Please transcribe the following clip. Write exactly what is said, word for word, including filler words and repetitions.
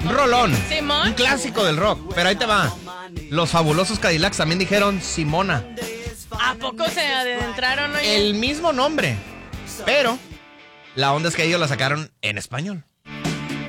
Un rolón. ¿Simón? Un clásico del rock. Pero ahí te va. Los Fabulosos Cadillacs también dijeron Simona. ¿A poco se adentraron? Oye? El mismo nombre. Pero la onda es que ellos la sacaron en español.